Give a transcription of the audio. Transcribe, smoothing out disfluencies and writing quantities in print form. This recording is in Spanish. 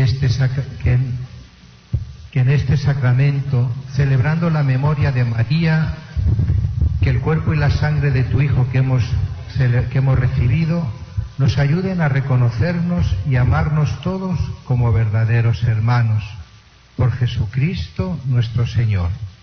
que en este sacramento, celebrando la memoria de María, que el cuerpo y la sangre de tu Hijo que hemos recibido nos ayuden a reconocernos y amarnos todos como verdaderos hermanos. Por Jesucristo nuestro Señor.